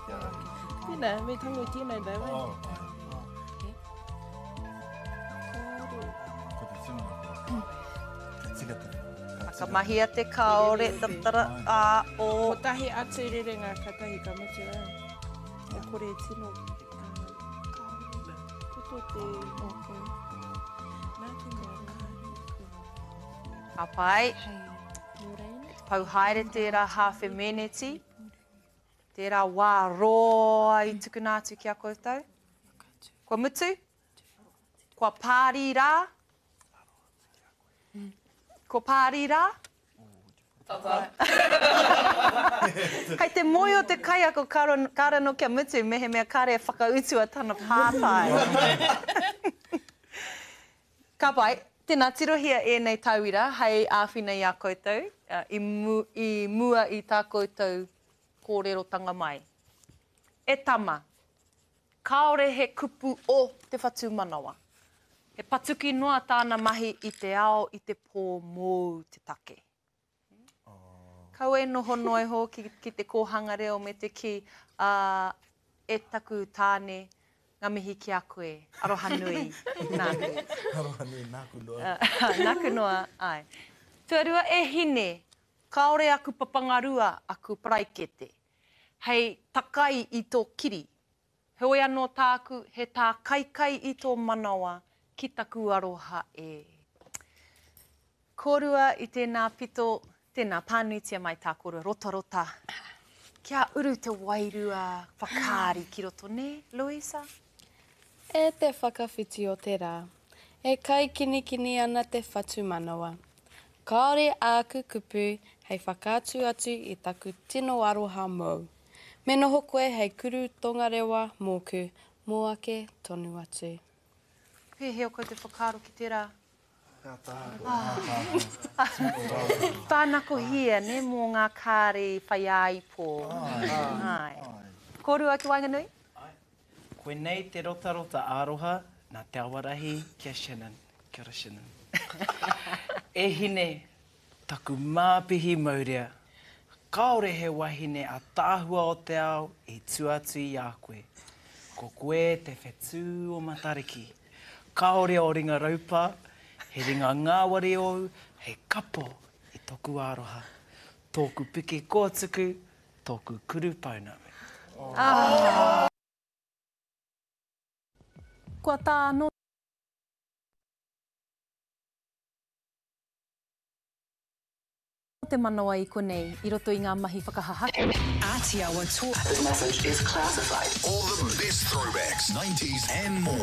Pina, me tango tina dai vai. Ka mahia te kaore tatara a o. Ko tahi atu rerenga ka tahi ka matira. E kore tino kaore. Koto te oko. A pai. Pau haere tērā hawhi meneti. Tērā wā roa I tukunātu ki a koutou. Kua mutu. Kua pāri rā. Ko pāri rā. Kei te moi o te kai ako karano kia mutu, mehe mea kare whakautua tana pātai. Ka pai, tēnā tirohia e nei tauira, hei āwhina I a koutou, I mua I tā koutou kōrerotanga mai. E tama, kaore he kupu o te whatu manawa. He patuki noa tāna mahi I te ao, I te pō mōu te take. Kau e noho noi ho ki te kōhanga reo me te ki e taku tāne ngā mihi ki a koe. Aroha nui, nā nui. Aroha nui, nāku noa. Nāku noa, ai. Tuarua e hine, kaore aku papangarua aku praikete. Hei takai I tō kiri. He oi anō tāku, he tā kaikai I tō manawa, ki taku aroha e. Korua I tēnā pito, tēnā pānuitia mai tā korua, rota. Kia uru te wairua whakāri ki roto, ne, Louisa? E te whakawhiti o te rā. E kai kini ana te whatu manawa. Kaore āku kupu, hei whakātu atu I taku tino aroha mau. Me noho koe hei kuru tongarewa mōku, mō ake tonu atu. Heo koe te whakaro ki te rā. Whānako hia, ne, mō ngā kāre whai aipo. Korua ki Wainganui? Koe nei te rota āroha, nā te awarahi kia Shannon. Kia ora Shannon. E hine, taku māpihi maurea. Kaore he wahine a tāhua o te ao I tuatu I a koe. Ko koe te whetū o matariki. Kaore o ringa raupa, he ringa ngāwari o, he kapo I toku aroha. Tōku piki kōtuku, tōku kuru paunau. Kua tāno te manawa I konei, I roto I ngā mahi whakahahake. This message is classified. All the best throwbacks, 90s and more.